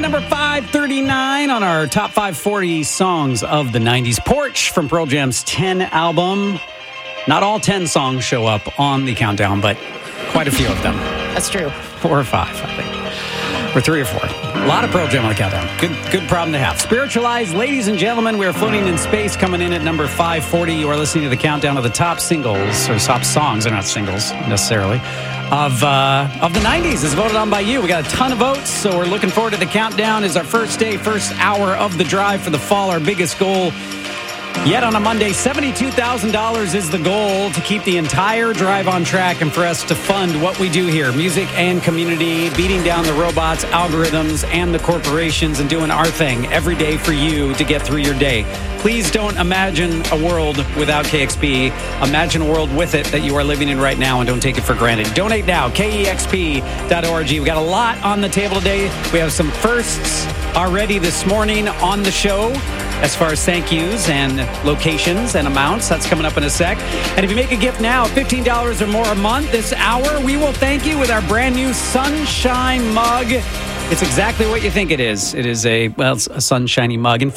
Number 539 on our top 540 songs of the 90s. Porch from Pearl Jam's 10 album. Not all 10 songs show up on the countdown, but quite a few of them. That's true. 4 or 5, I think. Or 3 or 4. A lot of Pearl Jam on the countdown. Good problem to have. Spiritualized, ladies and gentlemen, we're floating in space, coming in at number 540. You are listening to the countdown of the top singles, or top songs. They're not singles, necessarily. Of the 90s is voted on by you. We got a ton of votes, so we're looking forward to the countdown. Is our first day, first hour of the drive for the fall, our biggest goal yet on a Monday. $72,000 is the goal to keep the entire drive on track and for us to fund what we do here, music and community, beating down the robots, algorithms, and the corporations, and doing our thing every day for you to get through your day. Please don't imagine a world without KEXP. Imagine a world with it that you are living in right now, and don't take it for granted. Donate now, KEXP.org. We got a lot on the table today. We have some firsts already this morning on the show as far as thank yous and locations and amounts. That's coming up in a sec. And if you make a gift now, $15 or more a month this hour, we will thank you with our brand new Sunshine mug. It's exactly what you think it is. It is it's a sunshiny mug. In